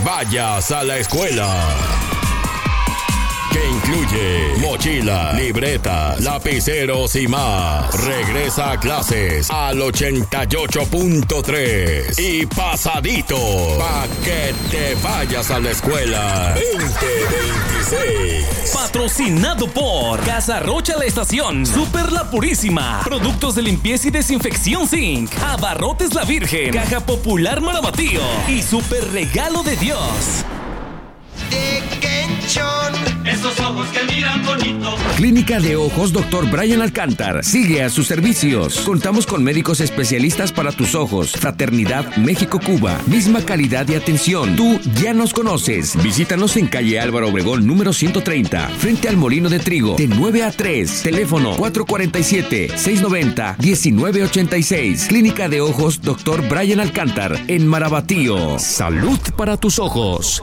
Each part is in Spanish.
vayas a la escuela. Que incluye mochila, libreta, lapiceros y más. Regresa a clases al 88.3 y pasadito pa' que te vayas a la escuela 2026. Patrocinado por Casa Rocha La Estación, Super La Purísima, Productos de Limpieza y Desinfección Zinc, Abarrotes La Virgen, Caja Popular Marabatío y Super Regalo de Dios. Esos ojos que miran bonito. Clínica de Ojos Dr. Brian Alcántar sigue a sus servicios. Contamos con médicos especialistas para tus ojos. Fraternidad México-Cuba. Misma calidad de atención. Tú ya nos conoces. Visítanos en calle Álvaro Obregón, número 130, frente al Molino de Trigo, de 9 a 3. Teléfono 447-690-1986. Clínica de Ojos Dr. Brian Alcántar, en Marabatío. Salud para tus ojos.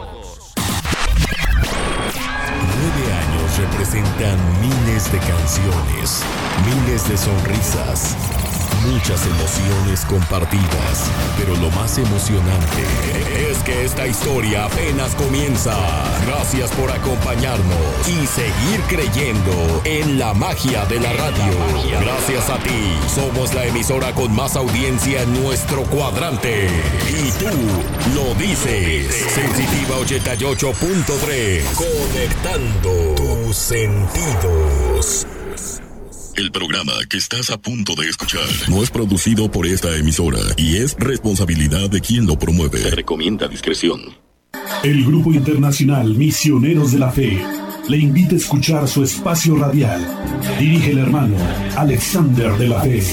Representan miles de canciones, miles de sonrisas, muchas emociones compartidas, pero lo más emocionante es que esta historia apenas comienza. Gracias por acompañarnos y seguir creyendo en la magia de la radio. Gracias a ti, somos la emisora con más audiencia en nuestro cuadrante. Y tú lo dices. Sensitiva 88.3, conectando tus sentidos. El programa que estás a punto de escuchar no es producido por esta emisora y es responsabilidad de quien lo promueve. Se recomienda discreción. El Grupo Internacional Misioneros de la Fe le invita a escuchar su espacio radial. Dirige el hermano Alexander de la Fe.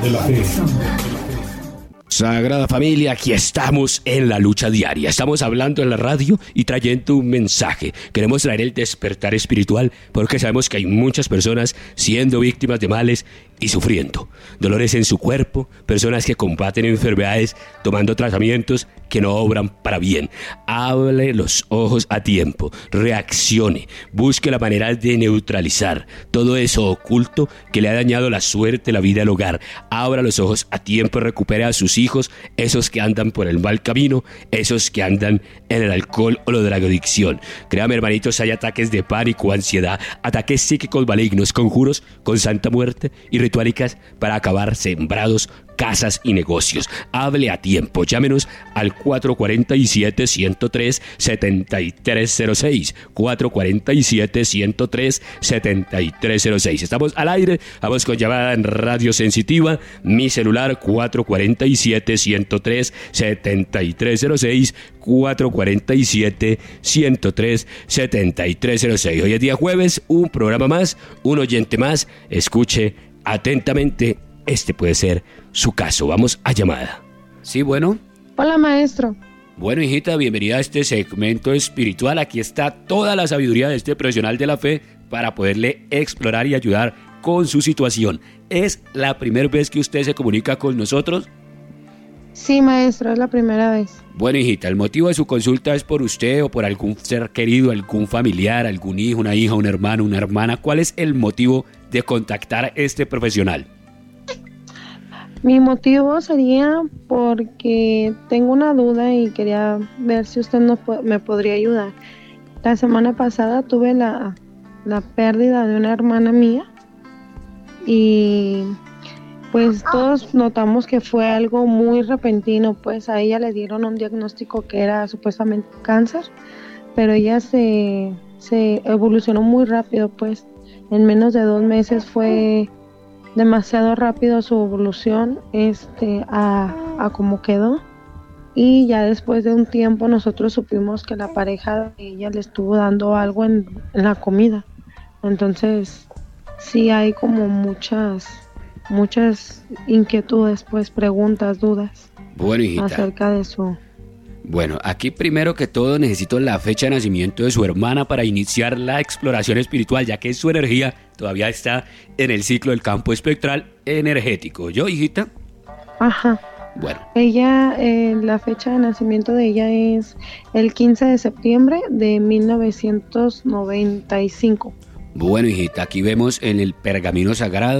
Sagrada Familia, aquí estamos en la lucha diaria. Estamos hablando en la radio y trayendo un mensaje. Queremos traer el despertar espiritual porque sabemos que hay muchas personas siendo víctimas de males y sufriendo. Dolores en su cuerpo, personas que combaten enfermedades, tomando tratamientos que no obran para bien. Hable los ojos a tiempo, reaccione, busque la manera de neutralizar todo eso oculto que le ha dañado la suerte, la vida, el hogar. Abra los ojos a tiempo, recupere a sus hijos, esos que andan por el mal camino, esos que andan en el alcohol o la drogadicción. Créame, hermanitos, hay ataques de pánico, ansiedad, ataques psíquicos malignos, conjuros con santa muerte y rituálicas para acabar sembrados, casas y negocios. Hable a tiempo. Llámenos al 447-103-7306. 447-103-7306. Estamos al aire. Vamos con llamada en Radio Sensitiva. Mi celular 447-103-7306. 447-103-7306. Hoy es día jueves. Un programa más. Un oyente más. Escuche atentamente. Este puede ser su caso. Vamos a llamada. Sí, bueno. Hola, maestro. Bueno, hijita, bienvenida a este segmento espiritual. Aquí está toda la sabiduría de este profesional de la fe para poderle explorar y ayudar con su situación. ¿Es la primera vez que usted se comunica con nosotros? Sí, maestro, es la primera vez. Bueno, hijita, ¿el motivo de su consulta es por usted o por algún ser querido, algún familiar, algún hijo, una hija, un hermano, una hermana? ¿Cuál es el motivo de contactar a este profesional? Mi motivo sería porque tengo una duda y quería ver si usted me podría ayudar. La semana pasada tuve la pérdida de una hermana mía y pues todos notamos que fue algo muy repentino. Pues a ella le dieron un diagnóstico que era supuestamente cáncer, pero ella se evolucionó muy rápido. Pues en menos de 2 meses fue demasiado rápido su evolución a cómo quedó, y ya después de un tiempo nosotros supimos que la pareja de ella le estuvo dando algo en la comida. Entonces sí hay como muchas inquietudes, pues preguntas, dudas. Bueno, hijita, acerca de su... Bueno, aquí primero que todo necesito la fecha de nacimiento de su hermana para iniciar la exploración espiritual, ya que su energía todavía está en el ciclo del campo espectral energético. ¿Yo, hijita? Ajá. Bueno. Ella, la fecha de nacimiento de ella es el 15 de septiembre de 1995. Bueno, hijita, aquí vemos en el pergamino sagrado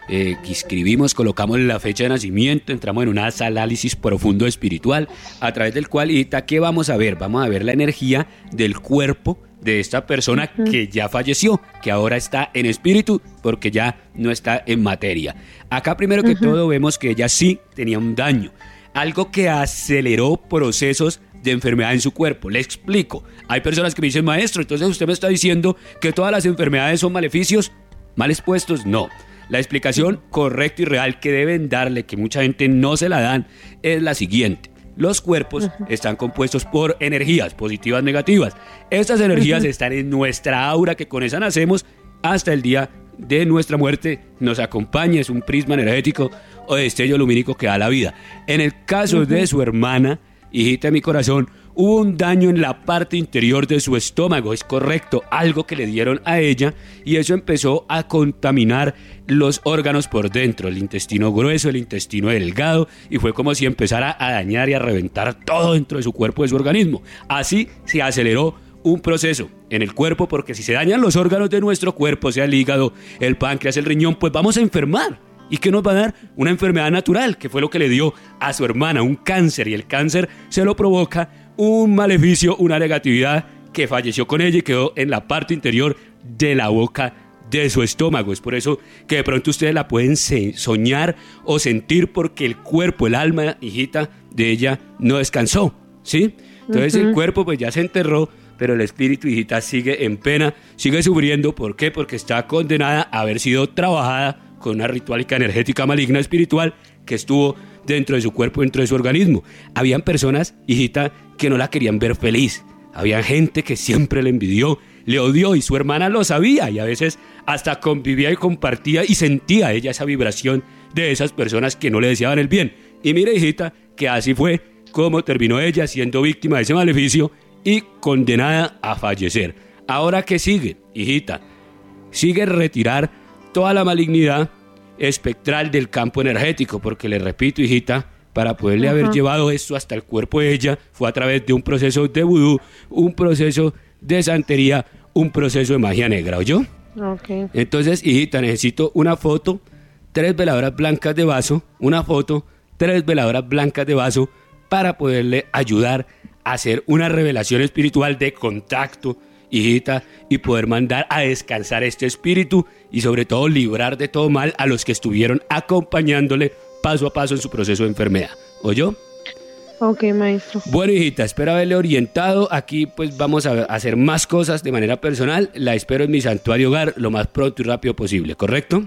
escribimos, colocamos la fecha de nacimiento, entramos en un análisis profundo espiritual, a través del cual, hijita, ¿qué vamos a ver? Vamos a ver la energía del cuerpo de esta persona que ya falleció, que ahora está en espíritu porque ya no está en materia. Acá primero que todo vemos que ella sí tenía un daño, algo que aceleró procesos de enfermedad en su cuerpo. Le explico. Hay personas que me dicen, maestro, entonces usted me está diciendo que todas las enfermedades son maleficios, mal expuestos. No. La explicación correcta y real que deben darle, que mucha gente no se la dan, es la siguiente. Los cuerpos están compuestos por energías positivas, negativas. Estas energías están en nuestra aura, que con esa nacemos hasta el día de nuestra muerte, nos acompaña, es un prisma energético o destello lumínico que da la vida. En el caso de su hermana, hijita de mi corazón, hubo un daño en la parte interior de su estómago, es correcto, algo que le dieron a ella, y eso empezó a contaminar los órganos por dentro, el intestino grueso, el intestino delgado, y fue como si empezara a dañar y a reventar todo dentro de su cuerpo, de su organismo. Así se aceleró un proceso en el cuerpo, porque si se dañan los órganos de nuestro cuerpo, sea el hígado, el páncreas, el riñón, pues vamos a enfermar. ¿Y qué nos va a dar? Una enfermedad natural, que fue lo que le dio a su hermana, un cáncer, y el cáncer se lo provoca un maleficio, una negatividad, que falleció con ella y quedó en la parte interior de la boca de su estómago. Es por eso que de pronto ustedes la pueden soñar o sentir, porque el cuerpo, el alma, hijita, de ella no descansó, ¿sí? Entonces el cuerpo pues ya se enterró, pero el espíritu, hijita, sigue en pena, sigue sufriendo. ¿Por qué? Porque está condenada a haber sido trabajada con una ritualica energética maligna espiritual que estuvo dentro de su cuerpo, dentro de su organismo. Habían personas, hijita, que no la querían ver feliz. Había gente que siempre le envidió, le odió, y su hermana lo sabía, y a veces hasta convivía y compartía y sentía ella esa vibración de esas personas que no le deseaban el bien. Y mire, hijita, que así fue como terminó ella siendo víctima de ese maleficio y condenada a fallecer. Ahora, ¿qué sigue, hijita? Sigue retirar toda la malignidad espectral del campo energético, porque le repito, hijita, para poderle haber llevado esto hasta el cuerpo de ella, fue a través de un proceso de vudú, un proceso de santería, un proceso de magia negra, ¿oyó? Okay. Entonces, hijita, necesito una foto, 3 veladoras blancas de vaso, una foto, 3 veladoras blancas de vaso, para poderle ayudar a hacer una revelación espiritual de contacto, hijita, y poder mandar a descansar este espíritu, y sobre todo librar de todo mal a los que estuvieron acompañándole paso a paso en su proceso de enfermedad. ¿Oyó? Ok, maestro. Bueno, hijita, espero haberle orientado. Aquí pues vamos a hacer más cosas de manera personal. La espero en mi santuario hogar lo más pronto y rápido posible, ¿correcto?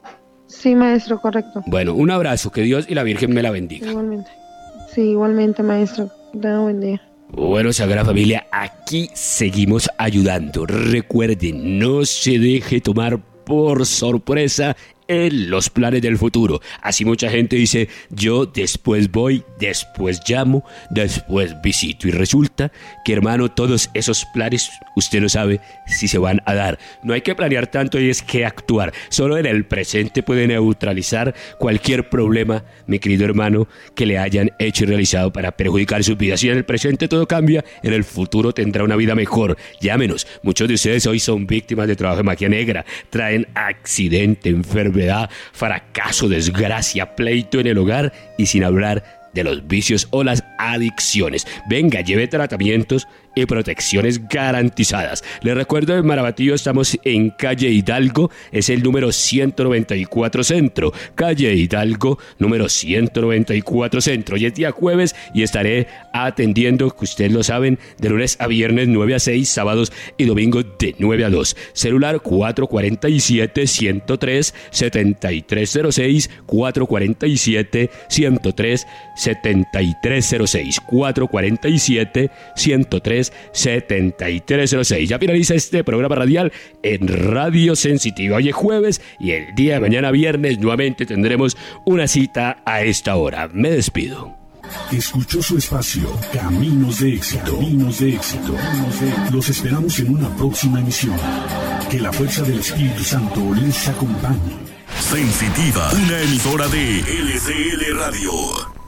Sí, maestro, correcto. Bueno, un abrazo, que Dios y la Virgen me la bendiga. Igualmente. Sí, igualmente, maestro. Que tenga buen día. Bueno, Sagrada Familia, aquí seguimos ayudando. Recuerden, no se deje tomar por sorpresa en los planes del futuro. Así mucha gente dice, yo después voy, después llamo, después visito. Y resulta que, hermano, todos esos planes usted no sabe si se van a dar. No hay que planear tanto, y es que actuar. Solo en el presente puede neutralizar cualquier problema, mi querido hermano, que le hayan hecho y realizado para perjudicar sus vidas. Si en el presente todo cambia, en el futuro tendrá una vida mejor. Llámenos. Muchos de ustedes hoy son víctimas de trabajo de magia negra. Traen accidente, enfermedad, fracaso, desgracia, pleito en el hogar, y sin hablar de los vicios o las adicciones. Venga, lleve tratamientos y protecciones garantizadas. Les recuerdo, en Marabatío estamos en calle Hidalgo, es el número 194 Centro, calle Hidalgo, número 194 Centro. Hoy es día jueves y estaré atendiendo, que ustedes lo saben, de lunes a viernes 9 a 6, sábados y domingos de 9 a 2. Celular 447-103-7306, 447-103-7306, 447-103-7306. Ya finaliza este programa radial en Radio Sensitiva. Hoy es jueves y el día de mañana, viernes, nuevamente tendremos una cita a esta hora. Me despido. Escuchó su espacio Caminos de Éxito. Caminos de Éxito. Los esperamos en una próxima emisión. Que la fuerza del Espíritu Santo les acompañe. Sensitiva, una emisora de LCL Radio.